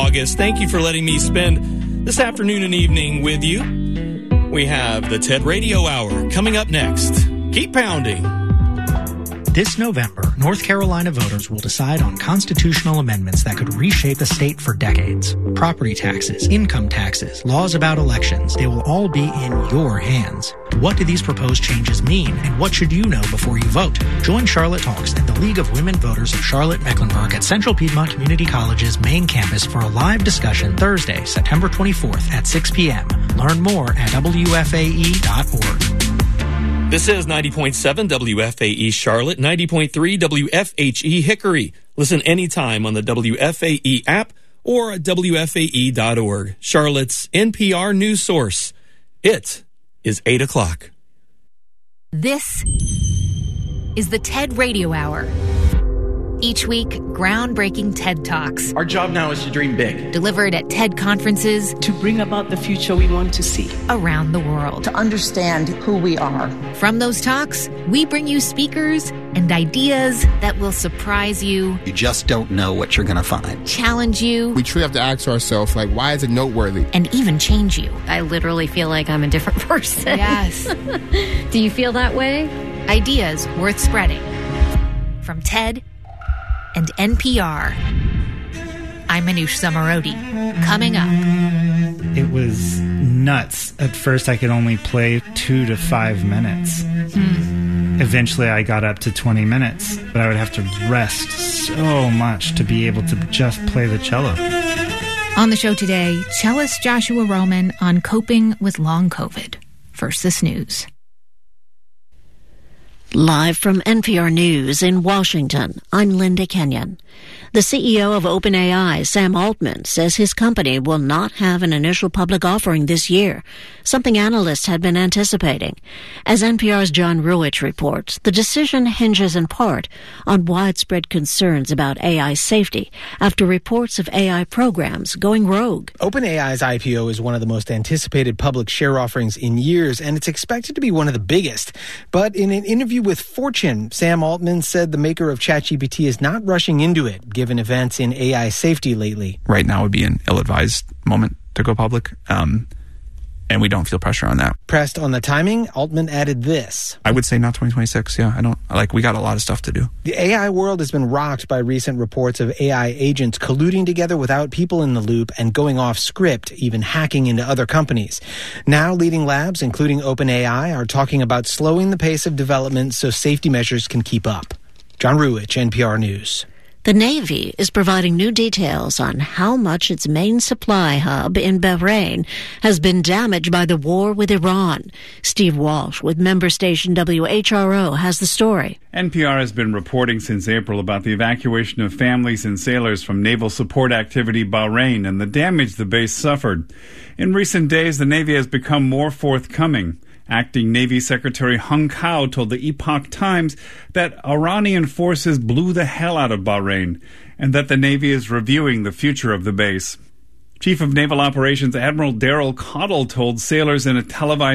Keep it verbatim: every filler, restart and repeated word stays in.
August. Thank you for letting me spend this afternoon and evening with you. We have the TED Radio Hour coming up next. Keep pounding. This November, North Carolina voters will decide on constitutional amendments that could reshape the state for decades. Property taxes, income taxes, laws about elections, they will all be in your hands. What do these proposed changes mean, and what should you know before you vote? Join Charlotte Talks and the League of Women Voters of Charlotte-Mecklenburg at Central Piedmont Community College's main campus for a live discussion Thursday, September twenty-fourth at six p.m. Learn more at W F A E dot org. This is ninety point seven W F A E Charlotte, ninety point three W F H E Hickory. Listen anytime on the W F A E app or at W F A E dot org. Charlotte's N P R news source. It is eight o'clock. This is the TED Radio Hour. Each week, groundbreaking TED Talks. Our job now is to dream big. Delivered at TED conferences. To bring about the future we want to see. Around the world. To understand who we are. From those talks, we bring you speakers and ideas that will surprise you. You just don't know what you're going to find. Challenge you. We truly have to ask ourselves, like, why is it noteworthy? And even change you. I literally feel like I'm a different person. Yes. Do you feel that way? Ideas worth spreading. From TED and N P R. I'm Manoush Zomorodi. Coming up. It was nuts. At first, I could only play two to five minutes. Hmm. Eventually, I got up to twenty minutes, but I would have to rest so much to be able to just play the cello. On the show today, cellist Joshua Roman on coping with long COVID. First, this news. Live from N P R News in Washington, I'm Linda Kenyon. The C E O of OpenAI, Sam Altman, says his company will not have an initial public offering this year, something analysts had been anticipating. As N P R's John Ruwitch reports, the decision hinges in part on widespread concerns about A I safety after reports of A I programs going rogue. OpenAI's I P O is one of the most anticipated public share offerings in years, and it's expected to be one of the biggest. But in an interview with Fortune, Sam Altman said the maker of ChatGPT is not rushing into it, given events in A I safety lately. Right now would be an ill-advised moment to go public, um, and we don't feel pressure on that. Pressed on the timing, Altman added this. I would say not twenty twenty-six, yeah. I don't, like, we got a lot of stuff to do. The A I world has been rocked by recent reports of A I agents colluding together without people in the loop and going off script, even hacking into other companies. Now, leading labs, including OpenAI, are talking about slowing the pace of development so safety measures can keep up. John Ruwitch, N P R News. The Navy is providing new details on how much its main supply hub in Bahrain has been damaged by the war with Iran. Steve Walsh with member station W H R O has the story. N P R has been reporting since April about the evacuation of families and sailors from naval support activity Bahrain and the damage the base suffered. In recent days, the Navy has become more forthcoming. Acting Navy Secretary Hung Kao told the Epoch Times that Iranian forces blew the hell out of Bahrain and that the Navy is reviewing the future of the base. Chief of Naval Operations Admiral Daryl Cottle told sailors in a televised